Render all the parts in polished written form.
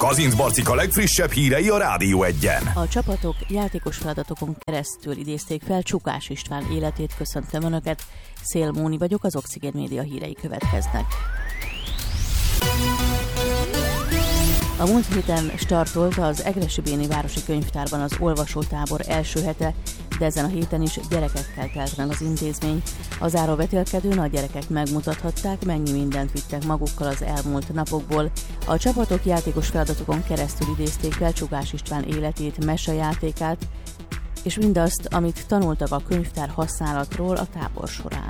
Kazinc Barcika legfrissebb hírei a Rádió Egyen. A csapatok játékos feladatokon keresztül idézték fel Csukás István életét. Köszöntöm Önöket, Szél Móni vagyok, az Oxigén Média hírei következnek. A múlt héten startolt az Egressy-Béni Városi Könyvtárban az olvasótábor első hete, de ezen a héten is gyerekekkel telt meg az intézmény. A záróvetélkedőn a gyerekek megmutathatták, mennyi mindent vittek magukkal az elmúlt napokból. A csapatok játékos feladatokon keresztül idézték fel Csukás István életét, mesejátékát, és mindazt, amit tanultak a könyvtár használatról a tábor során.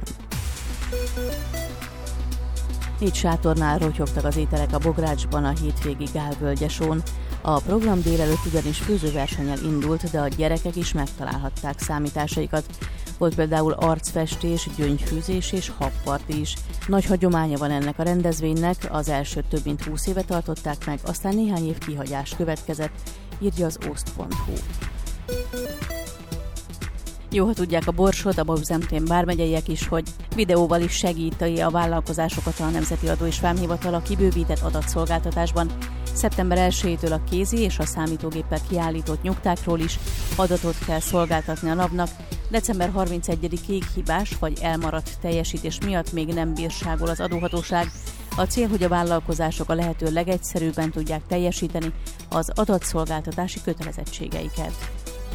4 sátornál rotyogtak az ételek a Bográcsban a hétvégi Gálvölgyesón. A program délelőtt ugyanis főzőversennyel indult, de a gyerekek is megtalálhatták számításaikat. Volt például arcfestés, gyöngyfűzés és habparti is. Nagy hagyománya van ennek a rendezvénynek, az elsőt több mint 20 éve tartották meg, aztán néhány év kihagyás következett, írja az oszt.hu. Jó, ha tudják a Borsod, a Bautzen vármegyeiek is, hogy videóval is segíti a vállalkozásokat a Nemzeti Adó és Vámhivatal a kibővített adatszolgáltatásban. Szeptember 1-től a kézi és a számítógéppel kiállított nyugtákról is adatot kell szolgáltatni a NAV-nak. December 31-ig hibás vagy elmaradt teljesítés miatt még nem bírságol az adóhatóság. A cél, hogy a vállalkozások a lehető legegyszerűbben tudják teljesíteni az adatszolgáltatási kötelezettségeiket.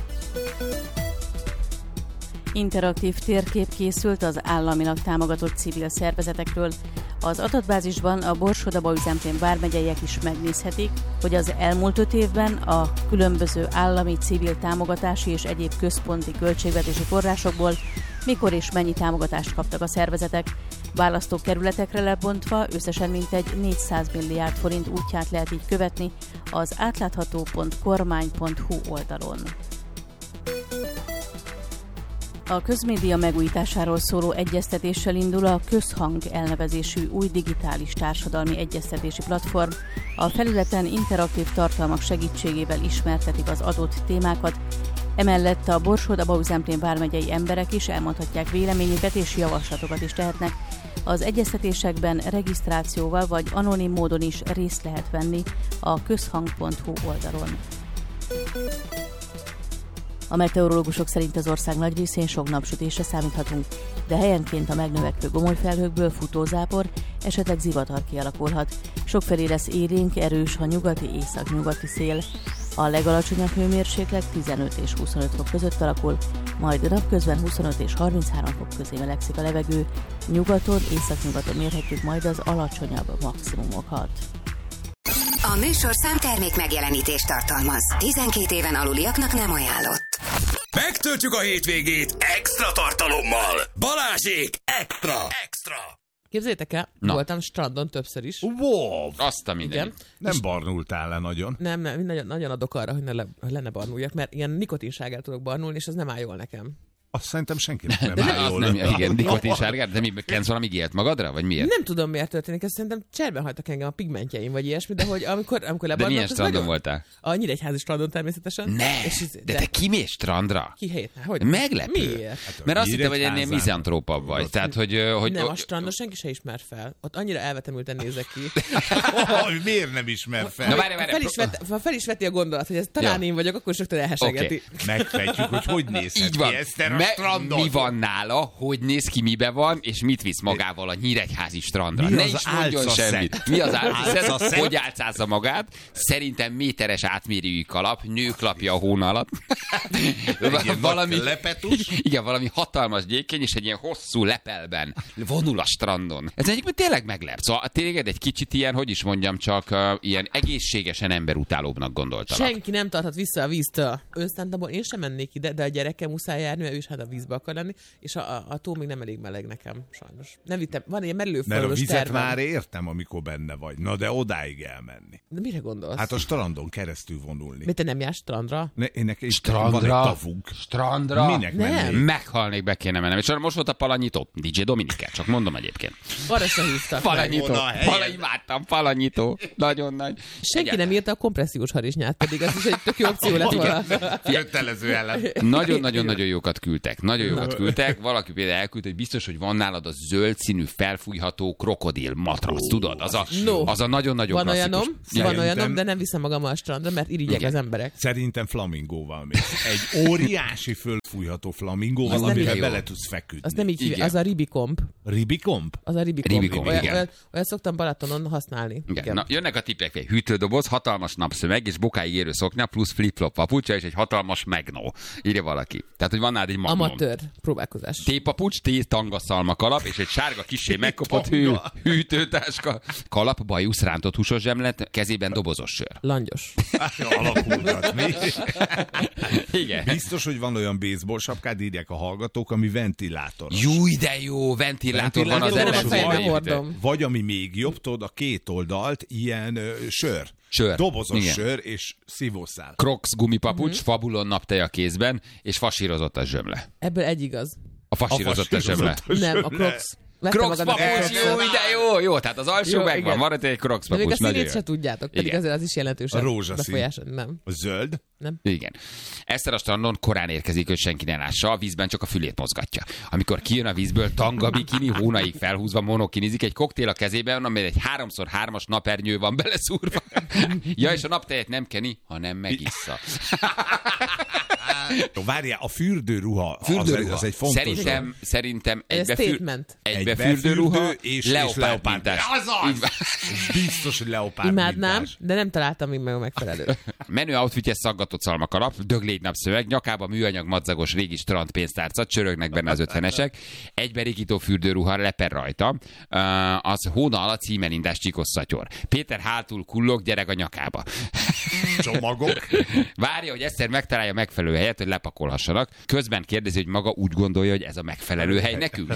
Interaktív térkép készült az államilag támogatott civil szervezetekről. Az adatbázisban a Borsod, a Bautzen vármegyeiek is megnézhetik, hogy az elmúlt 5 évben a különböző állami, civil támogatási és egyéb központi költségvetési forrásokból mikor és mennyi támogatást kaptak a szervezetek. Választókerületekre lebontva összesen mintegy 400 milliárd forint útját lehet így követni az átlátható.kormány.hu oldalon. A közmédia megújításáról szóló egyeztetéssel indul a Közhang elnevezésű új digitális társadalmi egyeztetési platform. A felületen interaktív tartalmak segítségével ismertetik az adott témákat. Emellett a Borsod, a Bautzen vármegyei emberek is elmondhatják véleményüket és javaslatokat is tehetnek. Az egyeztetésekben regisztrációval vagy anonim módon is részt lehet venni a közhang.hu oldalon. A meteorológusok szerint az ország nagy részén sok napsütésre számíthatunk, de helyenként a megnövekvő gomolyfelhőkből futózápor, esetleg zivatar kialakulhat. Sokfelé lesz élénk, erős a nyugati-északnyugati szél. A legalacsonyabb hőmérséklet 15 és 25 fok között alakul, majd napközben 25 és 33 fok közé melegszik a levegő. Nyugaton, északnyugaton mérhetjük majd az alacsonyabb maximumokat. A műsorszám termék megjelenítést tartalmaz. 12 éven aluliaknak nem ajánlott. Megtöltjük a hétvégét extra tartalommal. Balázsék extra! Képzeljétek el, voltam strandon többször is. Wow! Azt a minden. Igen. Nem barnultál le nagyon? Nem, nagyon adok arra, hogy ne barnuljak, mert ilyen nikotinsárgát tudok barnulni, és az nem áll jól nekem. Azt szerintem senkinek nem áll jól. Igen, nikotinsárgát, de mi kensz valami gélt magadra, vagy miért? Nem tudom, miért történik, ezt szerintem cserben hagytak engem a pigmentjeim, vagy ilyesmi, de hogy amikor lebarnult... De milyen strandon voltál? A Nyíregyházi strandon természetesen. De te kimész strandra? Ki helyetne? Hogy? Meglepő. Miért? Hát, mert azt hittem, hogy ennél mizantrópabb vagy. Tehát, hogy nem, a strandon senki se ismer fel. Ott annyira elvetemülten nézek ki. Miért nem ismer fel? Na, várj. Ha fel is veti a gondolat, hogy ez talán én vagyok, akkor is rögtön elhesegeti. Megfejtjük, hogy nézhet ki Eszter a strandon. Mi van nála, hogy néz ki, mibe van, és mit visz magával a Nyíregyházi strandra. Mi ne az is mondjon semmit. Mi az álcaszett? Hogy álcázza magát? Szerintem méteres átmérőjű kalap, nőklapja a hóna alatt. valami lepetus. Igen, valami hatalmas gyékény, és egy ilyen hosszú lepelben vonul a strandon. Ez egyébként tényleg meglep. Szóval tényleg egy kicsit ilyen, hogy is mondjam, csak ilyen egészségesen emberutálóbbnak gondoltalak. Senki nem tarthat vissza a víztől. Önszántamból én sem mennék ide, de a gyerekem muszáj járni, mert ő is hát a vízbe akar lenni, és a tó még nem elég meleg nekem, sajnos. Nem vittem, van ilyen merülőfölös tervem. Mert a vizet tervem. már értem, amikor benne vagy. Na de odáig elmenni. De mire gondolsz? Hát a strandon keresztül vonulni. Mert te nem jársz strandra? Strandra? Strandra? Minek menni? Meghalnék, be kéne mennem. És most volt a palanyító. DJ Dominike, csak mondom egyébként. Arra se hívtak. Palanyító. Imádtam, palanyító. Nagyon nagy. Senki nem írta a kompressziós harisnyát, pedig ez is egy tök jó opció lett volna. Kötelező ellen. Nagyon-nagyon-nagyon jókat küldtek. küldtek. Nagyon jókat küldtek. Valaki például elküldte, hogy biztos, hogy van nálad a zöld színű felfújható krokodil matrac, tudod? Az a nagyon-nagyon klasszikus. Van olyanom, de nem viszem magam a strandra, mert irigyek az emberek. Szerintem flamingóval még. Egy óriási fölfújható flamingóval, amivel bele tudsz feküdni. Az nem így hívja, az a ribikomb. Ribikomb? Az a ribikomb. Igen. Olyat szoktam Balatonon használni. Igen. Na, jönnek a tippek. Hűtődoboz, hatalmas napszömeg és bokáig érő szoknya, plusz flip-flop papucsa és egy hatalmas magnó. Írja valaki. Tehát, hogy van nálad egy magnó. Amatőr próbálkozás. Tépapucs, tangaszalma kalap és egy sárga kissé megkopott hűtőtáska. Kalap, bajusz, rántott húsos zsemlet, kezében dobozos sör. Langyos. Alapulgatni. Igen. Biztos, hogy van olyan baseball sapkád, írják a hallgatók, ami ventilátor. Júj, de jó, ventilátor van az ellenségben. Vagy ami még jobb, tudod, a két oldalt ilyen sör. Dobozos sör és szívószál. Crocs gumipapucs, Fabulon naptej a kézben, és fasírozott a zsömle. Ebből egy igaz. A fasírozott a zsömle. Nem, a Crocs. Crocs papucs, jó, de jó, tehát az alsó megvan, marad egy Crocs papucs. De még a színét se tudjátok, pedig azért az is jelentős. A rózsaszín. Nem. A zöld? Nem. Igen. Eszter a strandon korán érkezik, hogy senki ne lássa, a vízben csak a fülét mozgatja. Amikor kijön a vízből, tanga bikini, hónaig felhúzva monokinizik, egy koktél a kezében, amely egy 3x3-as napernyő van beleszúrva. Ja, és a naptejet nem keni, hanem megissza. Várjál, a fürdőruha. Az egy fontos. Szerintem egybe fürdőruha és leopárdmintás. Biztos, hogy leopárdmintás. Imádnám, de nem találtam még meg a megfelelő. Menő outfitje szaggatott szalmakalap, döglégy napszöveg, nyakába műanyag madzagos régi strandpénztárca, csörögnek benne az 50-esek, egyberikító fürdőruha, leper rajta, az hóna alatt címelindás csíkos szatyor. Péter hátul kullog, gyerek a nyakába. Csomagok. Várja, hogy Eszter megtalálja megfelelő helyet, hogy lepakolhassanak. Közben kérdezi, hogy maga úgy gondolja, hogy ez a megfelelő hely nekünk?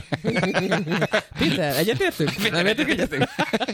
Péter, egyetértünk? Nem értünk egyetünk?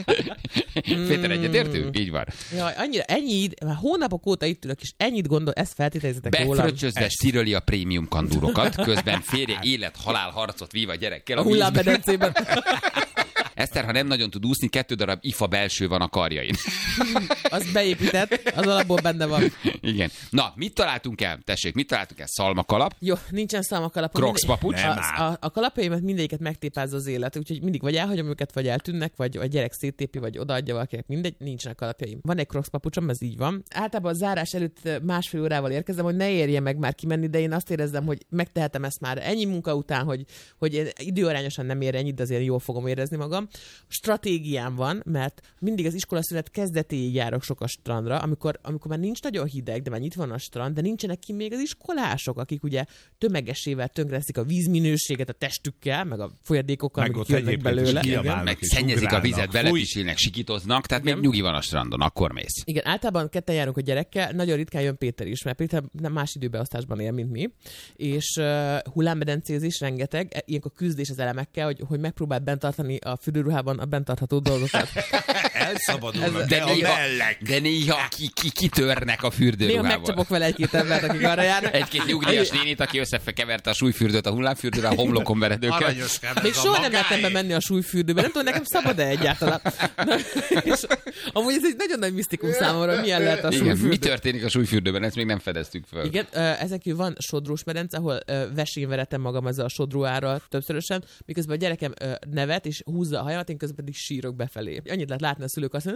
Péter, egyetértünk? Így van. Jaj, már hónapok óta itt ülök, és ennyit gondol, ezt feltételezitek rólam. Befröccsözve sziröli a prémium kandúrokat, közben férje élet-halál harcot vív a gyerekkel a hullámmedencében. Eszter, ha nem nagyon tud úszni, 2 darab ifa belső van a karjain. Az beépített, az alapból benne van. Igen. Na, mit találtunk el? Tessék, mit találtunk el? Szalmakalap? Jó, nincsen szalmakalap. Crocs papucs? A kalapjaimat mindegyiket megtépázza az élet, úgyhogy mindig vagy elhagyom őket, vagy eltűnnek, vagy a gyerek széttépi, vagy odaadja valakinek, mindegy, nincsenek kalapjaim. Van egy Crocs papucsom, ez így van. Általában a zárás előtt 1,5 órával érkezem, hogy ne érje meg már kimenni, de én azt érezzem, hogy megtehetem ezt már ennyi munka után, hogy időarányosan nem ér ennyit, de azért jól fogom érezni magam. Stratégiám van, mert mindig az iskolaszünet kezdetéig járok sok a strandra, amikor már nincs nagyon hideg, de már nyitva van a strand, de nincsenek ki még az iskolások, akik ugye tömegesével tönkreszik a vízminőséget a testükkel, meg a folyadékokkal, amik kijönnek belőle. Meg szennyezik a vizet, belepisilnek, sikítoznak, tehát még nyugi van a strandon, akkor mész. Igen, általában ketten járunk a gyerekkel, nagyon ritkán jön Péter is, mert Péter nem más időbeosztásban él, mint mi, és hullámmedencézés rengeteg, ilyenkor küzdés az elemekkel, hogy megpróbál bent tartani a fürdőruhában a bent tartható dolgokat. Elszabadulnak, de néha kitörnek a fürdőruhából. Néha megcsapok vele egy-két embert, akik arra járnak. Egy-két nyugdíjas nénit, aki összekeverte a súlyfürdőt a hullámfürdőre, a homlokon veredőkkel. Még soha nem lettem bemenni a súlyfürdőbe, nem tudom, nekem szabad-e egyáltalán. És amúgy ez egy nagyon nagy misztikum számomra, hogy milyen lehet a súlyfürdő. Mi történik a súlyfürdőben, ezt még nem fedeztük föl. Igen, ezen kívül van sodrós medence, ahol vesén veretem magam ezzel a sodróárral többszörösen, miközben a gyerekem nevet és húzza a hajamat, én közben pedig sírok befelé. Annyit lehet látni a szülők azt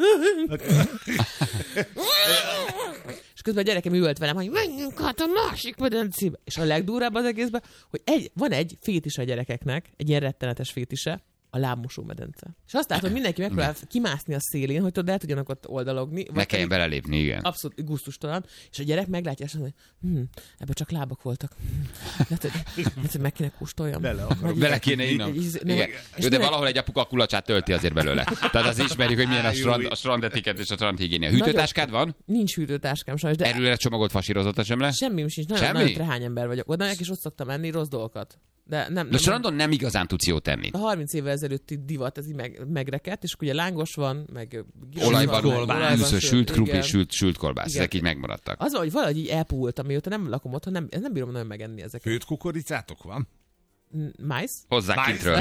és közben a gyerekem üvölt velem, hogy menjünk át a másik medencébe. És a legdurvább az egészben, hogy van egy fétise a gyerekeknek, egy ilyen rettenetes fétise, a lábmosó medence. És azt látom, hogy mindenki megpróbál kimászni a szélén, hogy el tudjanak ott oldalogni. Ne kelljen belelépni, igen. Abszolút gusztustalan. És a gyerek meglátja, és mondja, hogy ebben csak lábak voltak. Lehet, hogy meg kéne kóstoljam. Bele kéne innom. De valahol egy apuka a kulacsát tölti azért belőle. Tehát az ismerjük, hogy milyen a strandetiket és a strandhigiénia. Hűtőtáskád van? Nincs hűtőtáskám sajnos. De erőre csomagolt fasírozott a zsemle? Semmi sincs. Nagyon trehány ember vagyok. Oda és ott szoktam enni rossz dolgokat. De strandon nem igazán tudsz jót tenni. A 30 évvel ezelőtti divat, ez így megrekedt, és ugye lángos van, meg olajban sült krumpli, sült kolbász. Ezek így megmaradtak. Az, hogy valahogy így elpúltam, mióta nem lakom otthon, nem bírom nagyon megenni ezeket. Főtt kukoricátok van? Májsz? Hozzá kintről.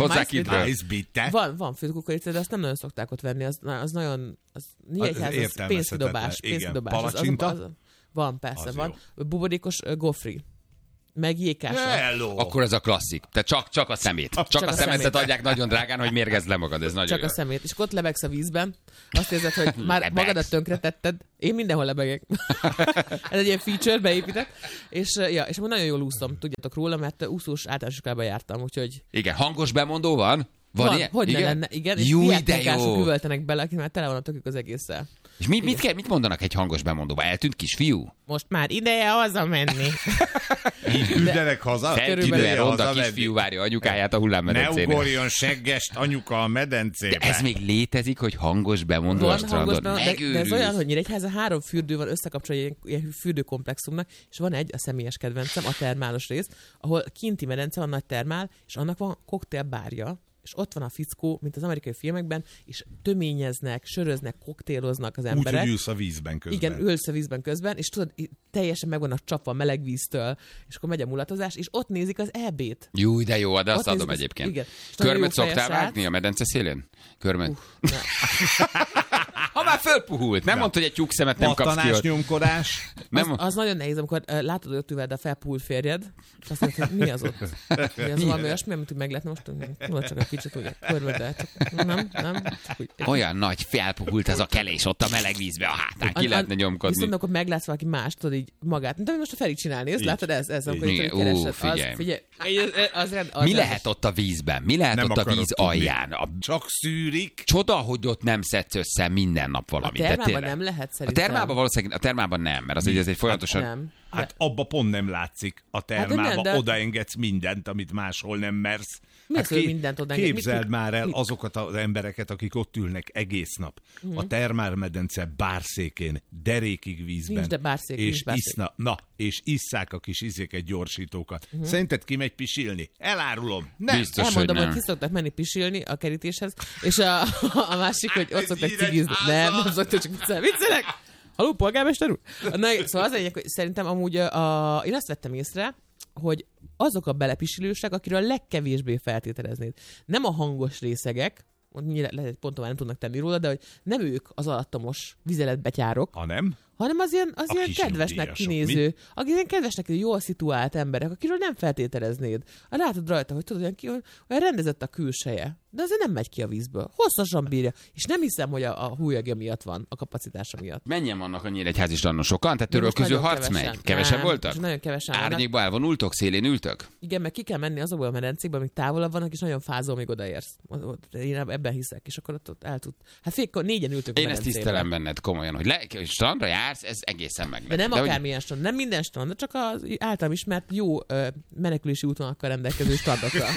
Van főtt kukorica, de azt nem nagyon szokták ott venni. Az nagyon... Az pénzkidobás. Palacsinta? Van, persze, van. Buborékos gofri. Meg jégkásra. Akkor ez a klasszik. Tehát csak a szemét. Csak a szemetet adják nagyon drágán, hogy mérgezd le magad. Ez nagyon csak jó. A szemét. És ott lebegsz a vízben. Azt érzed, hogy már magadat tönkretetted. Én mindenhol lebegek. Ez egy ilyen feature beépített. És akkor nagyon jól úszom, tudjátok róla, mert úszós általános iskolába jártam, úgyhogy... Igen, hangos bemondó van? Van ilyen? Hogy ne lenne, igen. És diákmunkások üvöltenek bele, akik már tele van a tökük az egésszel. És mit mondanak egy hangos bemondóba? Eltűnt kisfiú? Most már ideje hazamenni. Így küldenek haza? Feltűnően ronda kisfiú várja anyukáját a hullámmedencébe. Ne ugorjon seggest anyuka a medencébe. De ez még létezik, hogy hangos bemondó a strandon? De ez olyan, hogy Nyíregyházan 3 fürdő van összekapcsolva ilyen fürdőkomplexumnak, és van egy, a személyes kedvencem, a termálos rész, ahol kinti medence van, nagy termál, és annak van koktélbárja, és ott van a fickó, mint az amerikai filmekben, és töményeznek, söröznek, koktéloznak az emberek. Úgy, hogy ülsz a vízben közben. Igen, ülsz a vízben közben, és tudod, teljesen meg vannak csapva a meleg víztől, és akkor megy a mulatozás, és ott nézik az EB-t. Jó, de jó, de azt adom egyébként. Igen. Körmet szoktál vágni a medence szélén? Körmet? Ha már fölpuhult, nem mondta, hogy egy tyúkszemet nem kapsz ki ott. Nyomkodás. Az nagyon nehéz, amikor látod, hogy ott üveld a felpuhult férjed, és azt mondod, hogy mi az ott? Mi az valami olyasmi, amit meg lehetne most? Csak egy kicsit úgy körbe, nem. Csak úgy. Olyan nagy felpuhult ez a kelés ott a meleg vízbe a hátán, ki lehetne nyomkodni. Viszont akkor meglátsz valaki más, tudod így magát. De most a Feri csinál, nézd, látod ez amikor így keresed. Figyelj. Mi lehet ott a vízben? Mi lehet ott a víz alján? Csak szűrik. Csoda, hogy ott nem szedsz össze minden nap valamit. A termában nem lehet szerintem. A termában valószínűleg, a termában nem, mert az egy folyamatosan... Nem. Hát abba pont nem látszik a termába, odaengedsz mindent, amit máshol nem mersz. Hát mindent odaengedsz? Képzeld már el azokat az embereket, akik ott ülnek egész nap. A termálmedence bárszékén, derékig vízben. Nincs, de bárszék, és és isszák a kis izéket, gyorsítókat. Szerinted kimegy pisilni? Elárulom. Nem. Biztos, elmondom, hogy ki szoktak menni pisilni a kerítéshez, és a másik, hogy ott szoktak cigizni. Nem szoktak, csak viccelek. Halló, polgármester úr? Szóval az egyik, hogy szerintem amúgy én azt vettem észre, hogy azok a belepisilősek, akiről a legkevésbé feltételeznéd. Nem a hangos részegek, lehet, hogy ponton már nem tudnak tenni róla, de hogy nem ők az alattomos vizeletbetyárok, hanem az ilyen kedvesnek kinéző, akik ilyen kedvesnek jól szituált emberek, akiről nem feltételeznéd. Látod rajta, hogy tudod, olyan rendezett a külseje, de azért nem megy ki a vízből. Hosszasan bírja. És nem hiszem, hogy a húlyagja miatt van, a kapacitása miatt. Mennyien vannak a Nyíregyházi strandon? Sokan? Tehát török közül harc megy? Kevesen voltak? Nagyon kevesen. Árnyékba elvonultok? Szélén ültök? Igen, meg ki kell menni azokból a medencékből, amik távolabb vannak, és nagyon fázol, még odaérsz. Én ebben hiszek, és akkor ott el tud. Hát fél, 4-en ültünk a Én ezt tisztelem benned komolyan, hogy strandra jársz, ez egészen meg. De nem akármilyen strand, nem minden strand, de csak az általam ismert jó menekülési útvonalakkal rendelkező strandokra.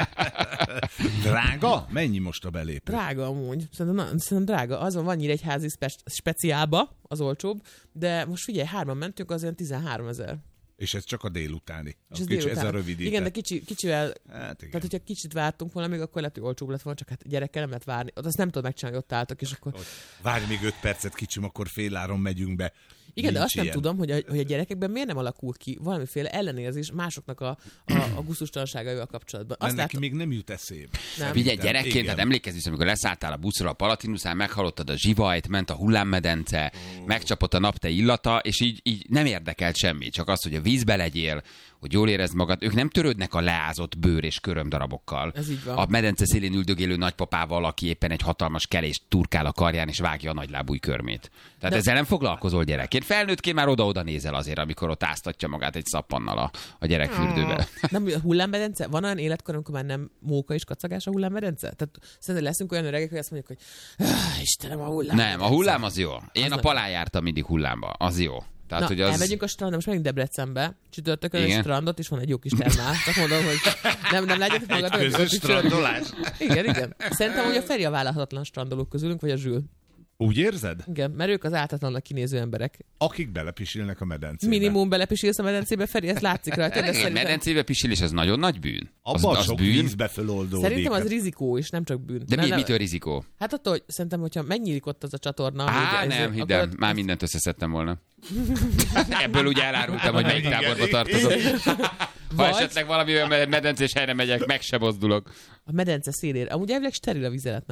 Drága? Mennyi most a belépő? Drága amúgy. Szerintem drága. Azon van Nyíregyházi speciálba, az olcsóbb, de most figyelj, 3-an mentünk, az olyan 13 000. És ez csak a délutáni. Ez a rövidített. Igen, de kicsivel, tehát hogyha kicsit vártunk volna, még akkor lehet, hogy olcsóbb lett volna, csak hát gyerekkel nem lehet várni. Azt nem tudod megcsinálni, hogy ott álltak, és akkor... Várj még 5 percet, kicsim, akkor féláron megyünk be. Igen, de azt nem tudom, hogy a gyerekekben miért nem alakul ki valamiféle ellenérzés másoknak a gusztustalanságaival kapcsolatban. Mert neki még nem jut eszébe. Figyelj, gyerekként, tehát emlékezz vissza, amikor leszálltál a buszra a Palatinuszán, meghallottad a zsivajt, ment a hullámmedence, megcsapott a napte illata, és így nem érdekelt semmi, csak az, hogy a vízbe legyél, hogy jól érezd magad. Ők nem törődnek a leázott bőr és körömdarabokkal. Ez így van. A medence szélén üldögélő nagypapával, aki éppen egy hatalmas kelést turkál a karján, és vágja a nagylábúj körmét. Tehát ezzel nem foglalkozol gyerekként. Felnőttként már oda-oda nézel azért, amikor ott áztatja magát egy szappannal a gyerekfürdőbe. Nem, a hullámmedence? Van olyan életkor, amikor már nem móka és kacagás a hullámmedence? Tehát szerintem leszünk olyan öregek, hogy azt mondjuk, hogy Istenem, a hullámmedence. Nem, a hullám az jó. Én a Palán jártam mindig hullámba. Az jó. Tehát, hogy elmegyünk a strandra, most megyünk Debrecenbe, csütörtökön egy strandot, és van egy jó kis termál. Csak mondom, hogy nem látjátok magatok. Egy közös strandolás? Igen. Szerintem, hogy a Feri a vállalhatatlan strandolók közülünk, vagy a Zsül. Úgy érzed? Igen, mert ők az áltatlannak kinéző emberek. Akik belepisilnek a medencébe. Minimum belepisilsz a medencébe, Feri, ezt látszik rajta. Szerintem... medencébe pisilés, ez nagyon nagy bűn. Abban az sok bűn. Vízbe föloldódik. Szerintem az rizikó is, nem csak bűn. De mitől rizikó? Hát attól, hogy szerintem, hogyha megnyílik ott az a csatorna. Nem, hiddem, már mindent összeszedtem volna. Ebből ugye elárultam, hogy melyik táborba tartozom. Ha esetleg valami olyan medencés helyre megyek, meg se mozdulok. A medence szélére. Amúgy elvileg steril a vizelet, nem?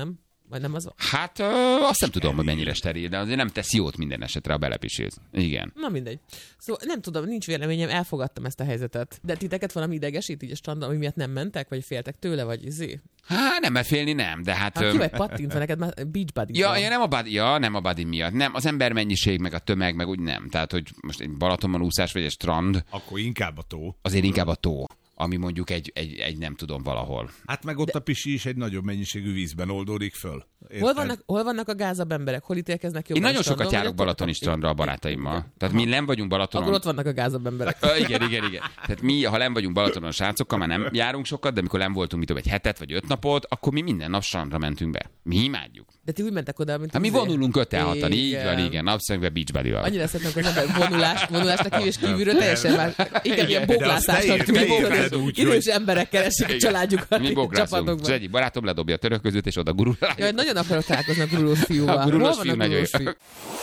Vagy nem az van? Hát azt nem tudom, hogy mennyire steril, de azért nem tesz jót minden esetre a belepiséz. Igen. Na mindegy. Szóval nem tudom, nincs véleményem, elfogadtam ezt a helyzetet. De titeket valami idegesít így a strandon, ami miatt nem mentek, vagy féltek tőle, vagy izé? Hát nem, mert félni nem, de hát... Ki vagy pattintva, neked már beach buddy. Nem a buddy miatt. Nem, az embermennyiség, meg a tömeg, meg úgy nem. Tehát, hogy most egy Balatonban úszás, vagy egy strand... Akkor inkább a tó. Azért inkább a tó, ami mondjuk egy nem tudom valahol. Hát meg ott a pisi is egy nagyobb mennyiségű vízben oldódik föl. Hol vannak a gázabb emberek? Hol ítélkeznek jobban? Én nagyon sokat járok balatoni strandra a barátaimmal. Tehát mi nem vagyunk Balatonon. Akkor ott vannak a gázabb emberek. Igen. Tehát mi, ha nem vagyunk Balatonon srácokkal, már nem járunk sokat, de amikor nem voltunk egy hetet vagy 5 napot, akkor mi minden nap strandra mentünk be. Mi imádjuk. De ti úgy mentek oda, mint mi vonulunk 5-6-an, így van, igen, napszemünkbe beach buddy-val. Annyira szeretem az ember vonulást a kívülről teljesen már. Igen, ilyen boglászásnak tűnik. Idős emberek keresik a családjukat. Mi boglászunk. És egyik barátom ledobja a török között, és oda gurul. Jaj, nagyon akarok találkozni a gurulós fiúval. A gurulós fiú nagyon jó.